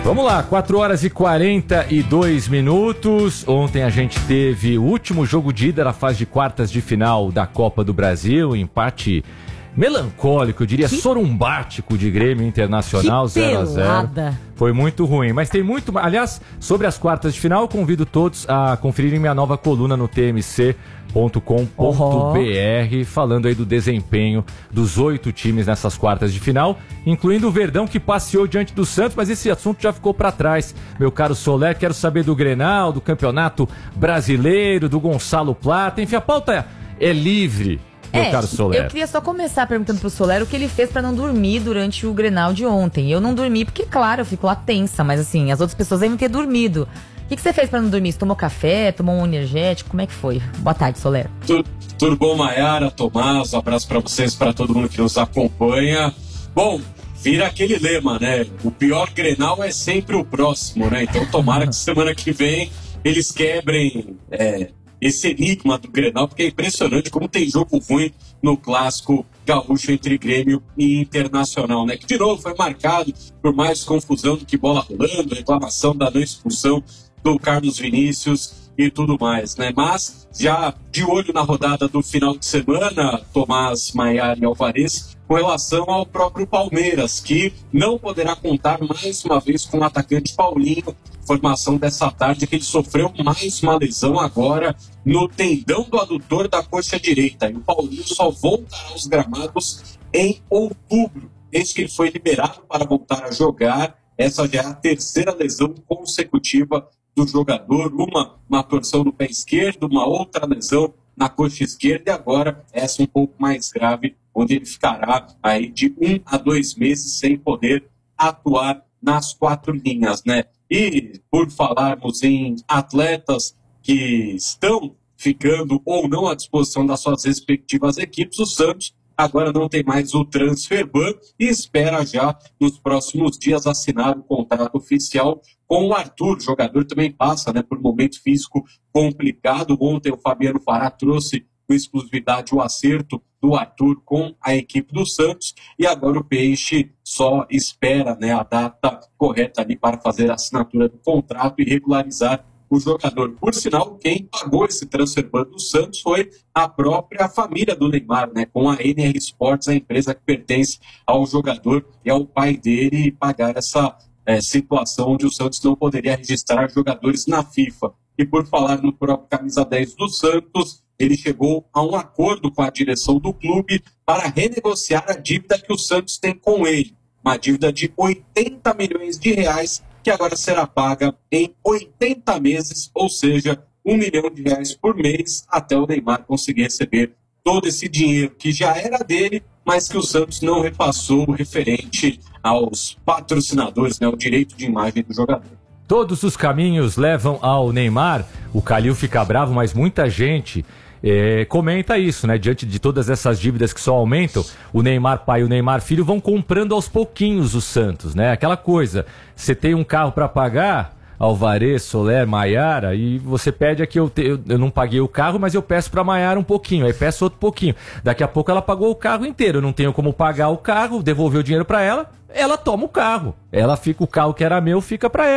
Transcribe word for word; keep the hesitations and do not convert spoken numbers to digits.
Vamos lá, quatro horas e quarenta e dois minutos. Ontem a gente teve o último jogo de ida na fase de quartas de final da Copa do Brasil, empate melancólico, eu diria que sorumbático de Grêmio Internacional, zero a zero. Foi muito ruim, mas tem muito... Aliás, sobre as quartas de final, eu convido todos a conferirem minha nova coluna no t m c ponto com ponto b r, uhum. falando aí do desempenho dos oito times nessas quartas de final, incluindo o Verdão, que passeou diante do Santos, mas esse assunto já ficou para trás. Meu caro Soler, quero saber do Grenal, do Campeonato Brasileiro, do Gonçalo Plata, enfim, a pauta é livre. É, eu queria só começar perguntando pro Soler o que ele fez pra não dormir durante o Grenal de ontem. Eu não dormi porque, claro, eu fico lá tensa, mas assim, as outras pessoas devem ter dormido. O que, que você fez pra não dormir? Você tomou café, tomou um energético? Como é que foi? Boa tarde, Soler. Tudo, tudo bom, Maiara, Tomás? Um abraço pra vocês, pra todo mundo que nos acompanha. Bom, vira aquele lema, né? O pior Grenal é sempre o próximo, né? Então tomara que semana que vem eles quebrem... É, esse enigma do Grenal, porque é impressionante como tem jogo ruim no clássico gaúcho entre Grêmio e Internacional, né? Que de novo foi marcado por mais confusão do que bola rolando, reclamação da não expulsão do Carlos Vinícius e tudo mais, né? Mas já de olho na rodada do final de semana, Tomás, Maiara e Alvarez, com relação ao próprio Palmeiras, que não poderá contar mais uma vez com o atacante Paulinho. Informação dessa tarde que ele sofreu mais uma lesão agora no tendão do adutor da coxa direita. E o Paulinho só voltará aos gramados em outubro, desde que ele foi liberado para voltar a jogar. Essa já é a terceira lesão consecutiva do jogador, uma, uma torção no pé esquerdo, uma outra lesão na coxa esquerda e agora essa um pouco mais grave, onde ele ficará aí de um a dois meses sem poder atuar nas quatro linhas, né? E por falarmos em atletas que estão ficando ou não à disposição das suas respectivas equipes, o Santos agora não tem mais o transfer ban e espera já nos próximos dias assinar o contrato oficial com o Arthur. O jogador também passa, né, por um momento físico complicado. Ontem o Fabiano Fará trouxe com exclusividade o acerto do Arthur com a equipe do Santos e agora o Peixe só espera, né, a data correta ali para fazer a assinatura do contrato e regularizar o jogador. Por sinal, quem pagou esse transfer ban do Santos foi a própria família do Neymar, né, com a N R Sports, a empresa que pertence ao jogador e ao pai dele, pagar essa é, situação onde o Santos não poderia registrar jogadores na FIFA. E por falar no próprio camisa dez do Santos, ele chegou a um acordo com a direção do clube para renegociar a dívida que o Santos tem com ele. Uma dívida de oitenta milhões de reais, que agora será paga em oitenta meses, ou seja, um milhão de reais por mês, até o Neymar conseguir receber todo esse dinheiro que já era dele, mas que o Santos não repassou referente aos patrocinadores, né, o direito de imagem do jogador. Todos os caminhos levam ao Neymar. O Calil fica bravo, mas muita gente é, comenta isso, né? Diante de todas essas dívidas que só aumentam, o Neymar pai e o Neymar filho vão comprando aos pouquinhos o Santos, né? Aquela coisa, você tem um carro para pagar, Alvarez, Soler, Maiara, e você pede aqui, eu, te, eu, eu não paguei o carro, mas eu peço para Maiara um pouquinho, aí peço outro pouquinho. Daqui a pouco ela pagou o carro inteiro, eu não tenho como pagar o carro, devolver o dinheiro para ela, ela toma o carro. Ela fica, o carro que era meu fica para ela.